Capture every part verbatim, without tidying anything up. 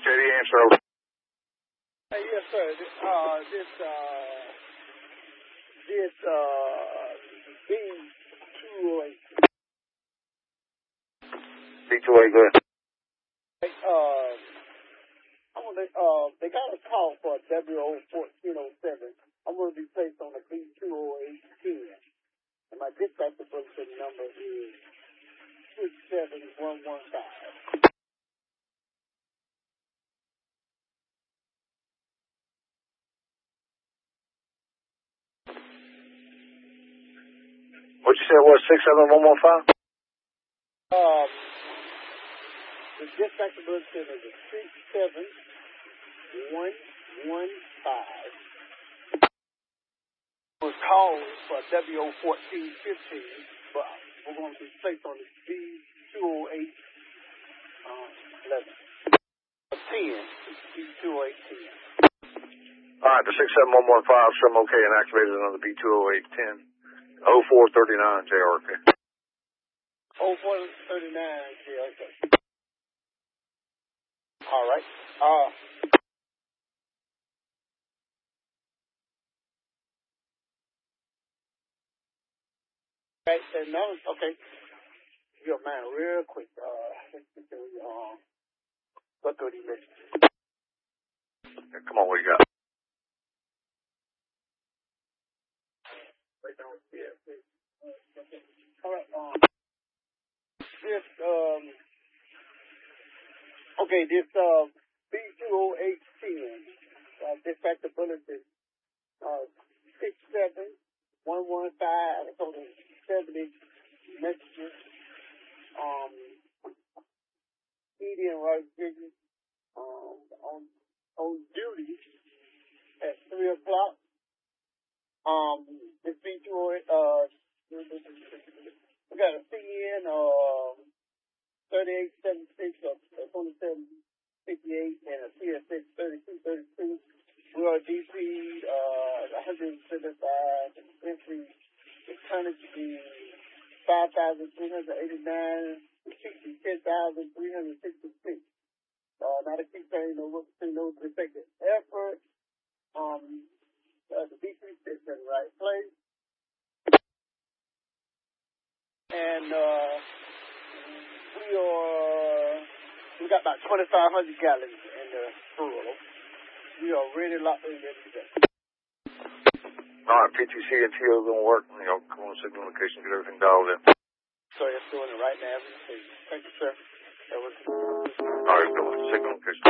Steady answer. Hey, yes, sir. This, uh, this, uh, this, uh, B two oh eight. B two oh eight, go ahead. Hey, uh, I want to, uh, they got a call for a W O fourteen oh seven. I want to be placed on a B two oh eight ten. And my dispatcher bulletin number is six seven one one five. What'd you say it was, six seven one one five? Um, the dispatcher bulletin is six seven one one five. Was called for W O fourteen fifteen, but we're going to be placed on the B two oh eight eleven. ten, B two oh eight ten. All right, the six seven one one five, show them okay and activated another B two oh eight ten. oh four thirty-nine, J R K. oh four thirty-nine, J R K. All right. Uh, okay, and now, okay. Your man, real quick. Uh, let's get the, uh, go through these messages. Yeah, come on, what you got? Wait, don't, yeah, please. All right, um, this, um, okay, this, uh, B two oh eight ten, uh, dispatcher bulletin, uh, six seven one one five, total seventy messages, um, median right vision, um, on, on duty at three o'clock. Um, this B two oh eight, uh, we got a C N, uh, thirty-eight seventy-six, uh, twenty-seven fifty-eight, and a C S X thirty-two thirty-two. We are D C, uh, one hundred seventy-five, entry, the tonnage is five thousand three hundred eighty-nine, sixty, ten thousand three hundred sixty-six. Uh, not a keep saying no, no defective effort. Um, uh, the B three sits in the right place. And, uh, we are, we got about twenty-five hundred gallons in the pool. We are ready, locked in, ready to go. All right, P T C and T O gonna work. You know, come on, signal location, get everything dialed in. So it's doing it right now. Thank you, sir. That was. All right, go on, signal location.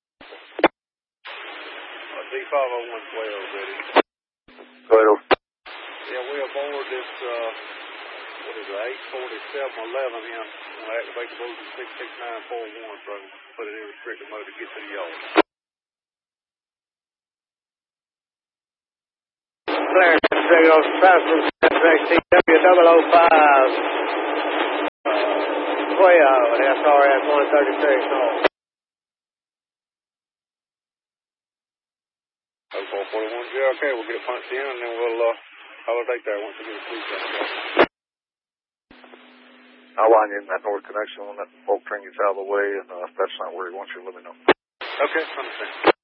Uh, D five oh one twelve, ready. Go ahead, over. Yeah, we aboard this, uh, what is it, eight forty-seven eleven here. We're going to activate the bulletin six six nine four one, so I can put it in restricted mode to get to the yard. Clarence, Signal, Transfer, T W double oh five, twelve, and S R S one thirty-six, north. oh four forty-one, J R K, we'll get it punched in, and then we'll, uh, validate there once we get a police out. I'll line you in that north connection when that bulk train gets out of the way, and uh, if that's not where you want you, let me know. Okay, understand.